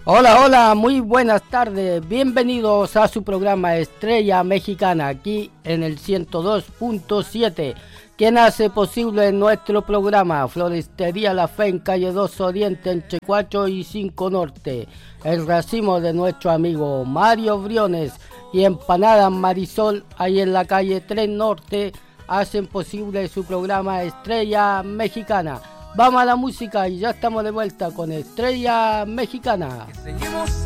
Hola, hola, muy buenas tardes. Bienvenidos a su programa Estrella Mexicana, aquí en el 102.7. Quien hace posible nuestro programa: Floristería La Fe en calle 2 Oriente, entre 4 y 5 Norte. El racimo de nuestro amigo Mario Briones y Empanadas Marisol, ahí en la calle 3 Norte, hacen posible su programa Estrella Mexicana. Vamos a la música y ya estamos de vuelta con Estrella Mexicana.